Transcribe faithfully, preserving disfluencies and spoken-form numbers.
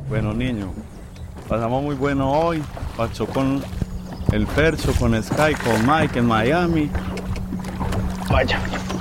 Bueno, niño, pasamos muy bueno hoy. Pasó con el Fercho, con Sky, con Mike en Miami. Vaya.